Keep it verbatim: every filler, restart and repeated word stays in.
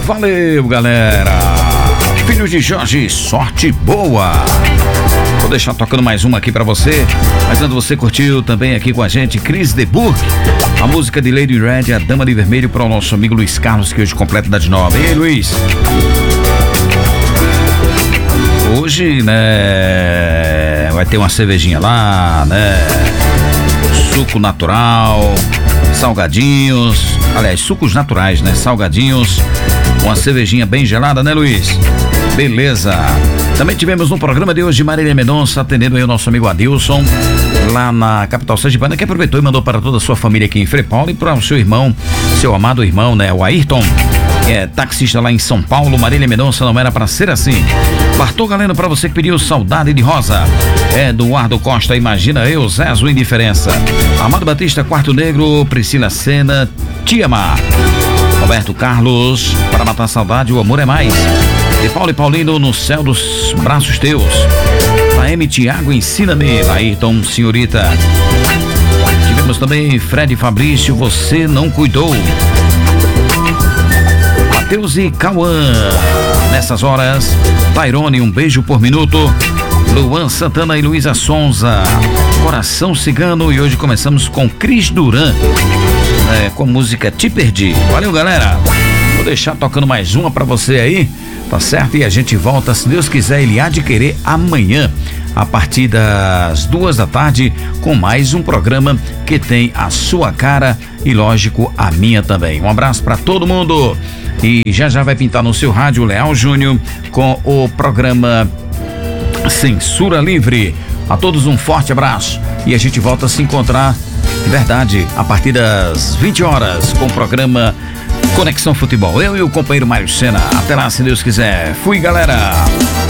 Valeu, galera. Filhos de Jorge, sorte boa. Vou deixar tocando mais uma aqui pra você. Mas antes você curtiu também aqui com a gente Chris de Burgh, a música de Lady Red, a Dama de Vermelho, para o nosso amigo Luiz Carlos, que hoje completa da de nove. E aí, Luiz? Hoje, né, vai ter uma cervejinha lá, né, suco natural, salgadinhos, aliás, sucos naturais, né, salgadinhos, uma cervejinha bem gelada, né, Luiz? Beleza. Também tivemos no programa de hoje Marília Mendonça atendendo aí o nosso amigo Adilson, lá na capital sergipana, que aproveitou e mandou para toda a sua família aqui em Frei Paulo e para o seu irmão, seu amado irmão, né, o Ayrton, que é taxista lá em São Paulo. Marília Mendonça, não era para ser assim. Bartô Galeno, para você que pediu Saudade de Rosa. Eduardo Costa, Imagina Eu, Zezo Indiferença. Amado Batista, Quarto Negro, Priscila Sena, Te Amar. Roberto Carlos, Para Matar a Saudade, O Amor é Mais. De Paulo e Paulino, No Céu dos Braços Teus. A M. Tiago, Ensina-me. Ayrton, Senhorita. Tivemos também Fred Fabrício, Você Não Cuidou. Matheus e Cauã. Nessas horas, Tairone, Um Beijo por Minuto. Luan Santana e Luísa Sonza, Coração Cigano. E hoje começamos com Cris Duran, é, com a música Te Perdi. Valeu, galera. Vou deixar tocando mais uma pra você aí, tá certo? E a gente volta, se Deus quiser, ele há de querer, amanhã, a partir das duas da tarde, com mais um programa que tem a sua cara e, lógico, a minha também. Um abraço pra todo mundo. E já já vai pintar no seu rádio Leal Júnior com o programa Censura Livre. A todos um forte abraço e a gente volta a se encontrar, verdade, a partir das vinte horas com o programa Conexão Futebol. Eu e o companheiro Mário Sena. Até lá, se Deus quiser. Fui, galera.